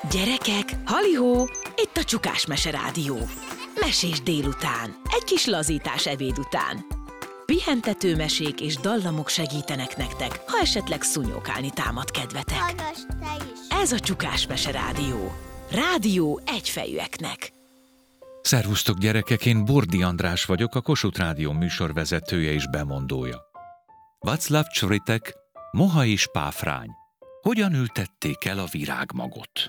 Gyerekek, halihó, itt a Csukás Mese Rádió. Mesés délután, egy kis lazítás ebéd után. Pihentető mesék és dallamok segítenek nektek, ha esetleg szúnyókálni támad kedvetek. Hallgass te is! Ez a Csukás Mese Rádió. Rádió egyfejűeknek. Szervusztok gyerekek, én Bordi András vagyok, a Kossuth Rádió műsorvezetője és bemondója. Václav Csoritek, Moha és Páfrány. Hogyan ültették el a virágmagot?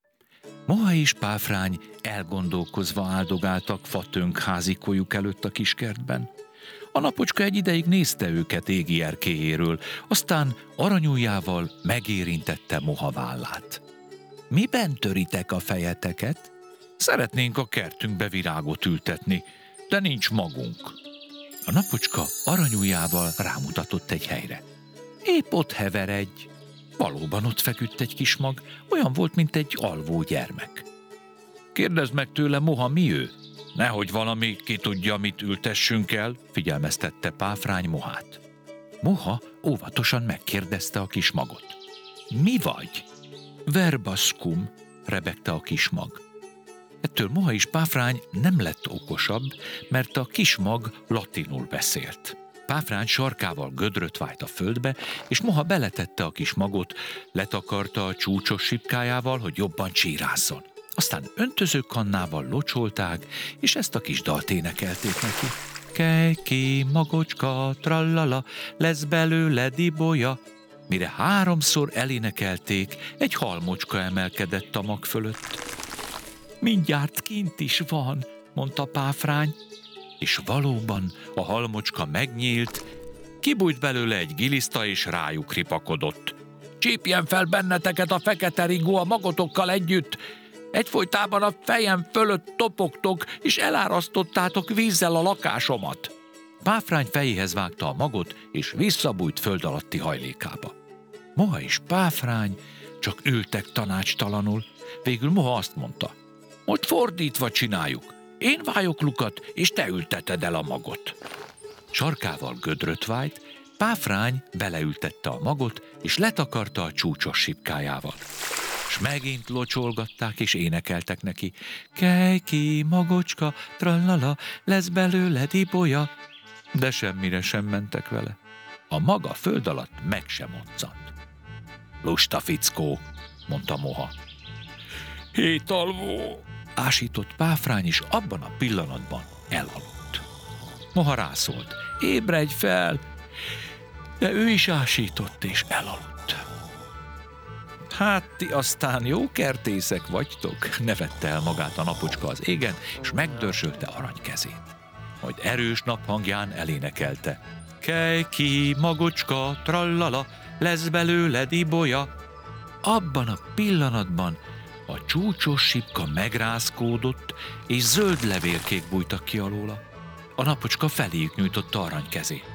Moha és Páfrány elgondolkozva áldogáltak fatönk házikójuk előtt a kiskertben. A napocska egy ideig nézte őket égi erkélyéről, aztán aranyujjával megérintette Moha vállát. Miben töritek a fejeteket? Szeretnénk a kertünkbe virágot ültetni, de nincs magunk. A napocska aranyujjával rámutatott egy helyre. Épp ott hever egy. Valóban ott feküdt egy kis mag, olyan volt, mint egy alvó gyermek. Kérdezd meg tőle, Moha, mi ő? Nehogy valami ki tudja, mit ültessünk el, figyelmeztette Páfrány Mohát. Moha óvatosan megkérdezte a kis magot. Mi vagy? Verbascum, rebegte a kis mag. Ettől Moha és Páfrány nem lett okosabb, mert a kis mag latinul beszélt. Páfrány sarkával gödröt vájt a földbe, és Moha beletette a kis magot, letakarta a csúcsos sipkájával, hogy jobban csírázzon. Aztán öntözőkannával locsolták, és ezt a kis dalt énekelték neki. Kejki, magocska, trallala, lesz belőle dibolya. Mire 3-szor elénekelték, egy halmocska emelkedett a mag fölött. Mindjárt kint is van, mondta Páfrány, és valóban a halmocska megnyílt, kibújt belőle egy giliszta, és rájuk ripakodott. Csípjen fel benneteket a fekete rigó a magotokkal együtt! Egyfolytában a fejem fölött topogtok, és elárasztottátok vízzel a lakásomat. Páfrány fejéhez vágta a magot, és visszabújt föld alatti hajlékába. Moha és Páfrány csak ültek tanácstalanul, végül Moha azt mondta. Most fordítva csináljuk. Én vájok lukat, és te ülteted el a magot. Sarkával gödröt vájt, Páfrány beleültette a magot, és letakarta a csúcsos sipkájával. S megint locsolgatták, és énekeltek neki. Kejki, magocska, trallala, lesz belőle dibolya. De semmire sem mentek vele. A maga föld alatt meg sem moccant. Lusta fickó, mondta Moha. Hétalvó, ásított Páfrány, és abban a pillanatban elaludt. Moha rászólt. Ébredj fel! De ő is ásított, és elaludt. Hát ti aztán jó kertészek vagytok, nevette el magát a napocska az égen, és megdörzsölte aranykezét. Majd erős naphangján elénekelte. Kejki, magocska, trallala, lesz belőle dibolya. Abban a pillanatban a csúcsos sipka megrázkódott, és zöld levélkék bújtak ki alóla. A napocska feléjük nyújtotta aranykezét.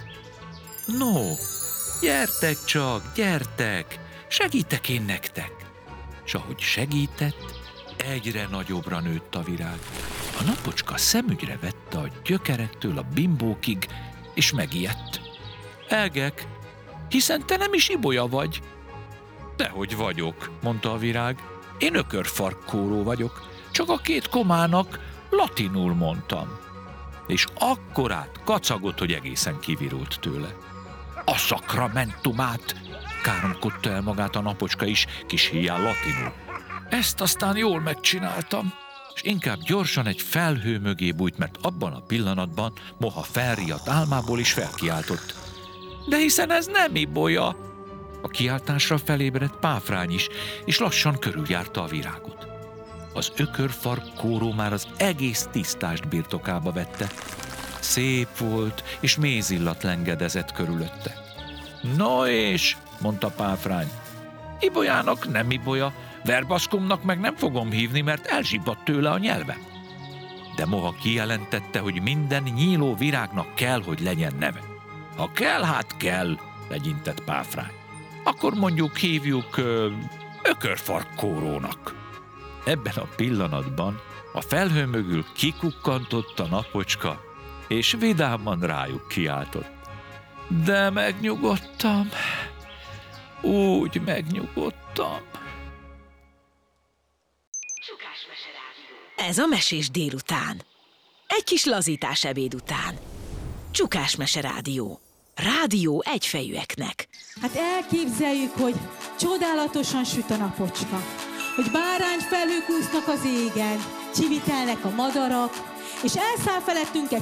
No, gyertek csak, gyertek! Segítek én nektek! S ahogy segített, egyre nagyobbra nőtt a virág. A napocska szemügyre vette a gyökerektől a bimbókig, és megijedt. Egek, hiszen te nem is ibolya vagy. Dehogy vagyok, mondta a virág. Én ökörfarkkóró vagyok, csak a 2 komának latinul mondtam. És akkorát kacagott, hogy egészen kivirult tőle. A szakramentumát! Káromkodta el magát a napocska is, kis híján latinul. Ezt aztán jól megcsináltam, és inkább gyorsan egy felhő mögé bújt, mert abban a pillanatban Moha felriadt álmából is felkiáltott. De hiszen ez nem ibolya! A kiáltásra felébredt Páfrány is, és lassan körüljárta a virágot. Az ökörfarkkóró már az egész tisztást birtokába vette. Szép volt, és mézillat lengedezett körülötte. No és, mondta Páfrány, ibolyának nem ibolya, verbascumnak meg nem fogom hívni, mert elzsibbadt tőle a nyelve. De Moha kijelentette, hogy minden nyíló virágnak kell, hogy legyen neve. Ha kell, hát kell, legyintett Páfrány. Akkor mondjuk hívjuk ökörfarkkórónak. Ebben a pillanatban a felhő mögül kikukkantott a napocska, és vidáman rájuk kiáltott. De megnyugodtam, úgy megnyugodtam. Csukásmese Rádió. Ez a Mesés délután. Egy kis lazítás ebéd után. Csukásmese Rádió. Rádió egyfejűeknek. Hát elképzeljük, hogy csodálatosan süt a napocska, hogy bárányfelhők úsznak az égen, csivitelnek a madarak, és elszáll felettünk egy